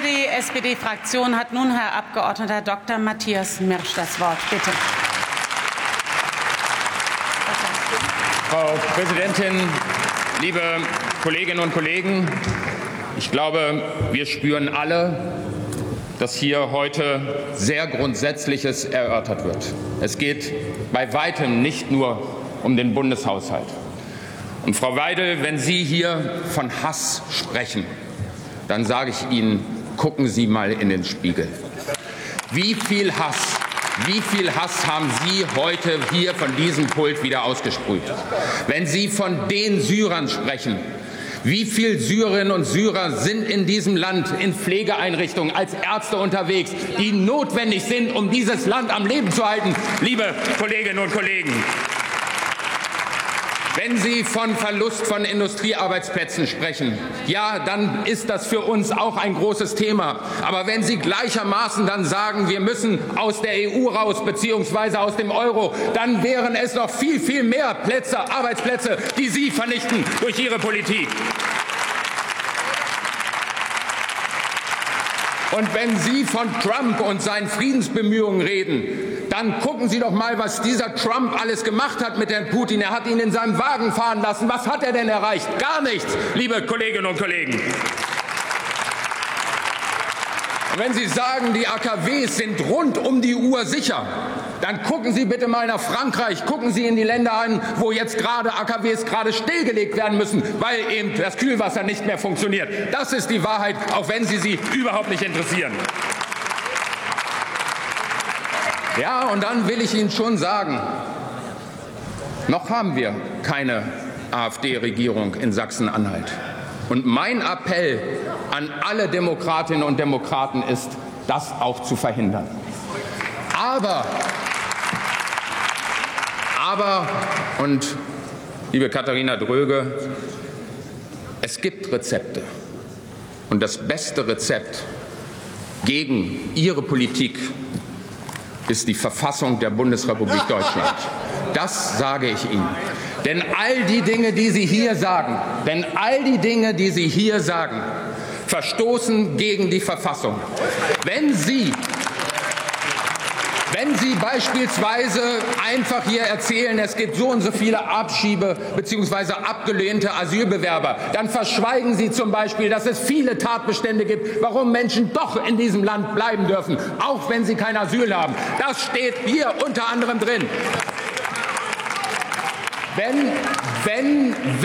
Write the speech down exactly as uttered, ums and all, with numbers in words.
die S P D-Fraktion hat nun Herr Abgeordneter Doktor Matthias Mirsch das Wort. Bitte. Frau Präsidentin, liebe Kolleginnen und Kollegen! Ich glaube, wir spüren alle, dass hier heute sehr Grundsätzliches erörtert wird. Es geht bei weitem nicht nur um den Bundeshaushalt. Und Frau Weidel, wenn Sie hier von Hass sprechen, dann sage ich Ihnen, gucken Sie mal in den Spiegel. Wie viel Hass, wie viel Hass haben Sie heute hier von diesem Pult wieder ausgesprüht? Wenn Sie von den Syrern sprechen, wie viele Syrerinnen und Syrer sind in diesem Land in Pflegeeinrichtungen als Ärzte unterwegs, die notwendig sind, um dieses Land am Leben zu halten, liebe Kolleginnen und Kollegen? Wenn Sie von Verlust von Industriearbeitsplätzen sprechen, ja, dann ist das für uns auch ein großes Thema. Aber wenn Sie gleichermaßen dann sagen, wir müssen aus der E U raus bzw. aus dem Euro, dann wären es noch viel, viel mehr Plätze, Arbeitsplätze, die Sie vernichten durch Ihre Politik. Und wenn Sie von Trump und seinen Friedensbemühungen reden, dann gucken Sie doch mal, was dieser Trump alles gemacht hat mit Herrn Putin. Er hat ihn in seinem Wagen fahren lassen. Was hat er denn erreicht? Gar nichts, liebe Kolleginnen und Kollegen. Und wenn Sie sagen, die A K Ws sind rund um die Uhr sicher, dann gucken Sie bitte mal nach Frankreich, gucken Sie in die Länder an, wo jetzt gerade A K Ws gerade stillgelegt werden müssen, weil eben das Kühlwasser nicht mehr funktioniert. Das ist die Wahrheit, auch wenn Sie sie überhaupt nicht interessieren. Ja, und dann will ich Ihnen schon sagen, noch haben wir keine AfD-Regierung in Sachsen-Anhalt. Und mein Appell an alle Demokratinnen und Demokraten ist, das auch zu verhindern. Aber, aber, und liebe Katharina Dröge, es gibt Rezepte. Und das beste Rezept gegen Ihre Politik ist die Verfassung der Bundesrepublik Deutschland. Das sage ich Ihnen. Denn all die Dinge, die Sie hier sagen, denn all die Dinge, die Sie hier sagen, verstoßen gegen die Verfassung. Wenn Sie Wenn Sie beispielsweise einfach hier erzählen, es gibt so und so viele Abschiebe bzw. abgelehnte Asylbewerber, dann verschweigen Sie zum Beispiel, dass es viele Tatbestände gibt, warum Menschen doch in diesem Land bleiben dürfen, auch wenn sie kein Asyl haben. Das steht hier unter anderem drin. Wenn, wenn, wenn